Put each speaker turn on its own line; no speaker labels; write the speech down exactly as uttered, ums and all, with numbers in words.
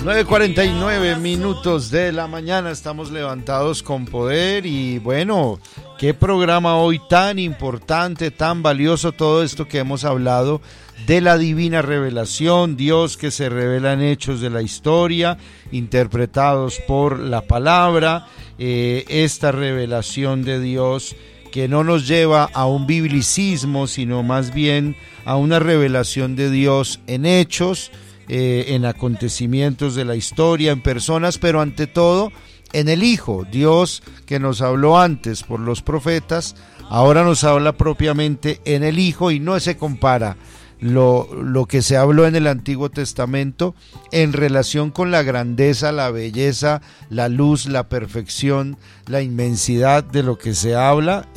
nueve cuarenta y nueve minutos de la mañana, estamos levantados con poder y bueno, qué programa hoy tan importante, tan valioso, todo esto que hemos hablado de la divina revelación, Dios que se revela en hechos de la historia, interpretados por la palabra, eh, esta revelación de Dios que no nos lleva a un biblicismo, sino más bien a una revelación de Dios en hechos, Eh, en acontecimientos de la historia, en personas, pero ante todo en el Hijo, Dios que nos habló antes por los profetas, ahora nos habla propiamente en el Hijo y no se compara lo, lo que se habló en el Antiguo Testamento en relación con la grandeza, la belleza, la luz, la perfección, la inmensidad de lo que se habla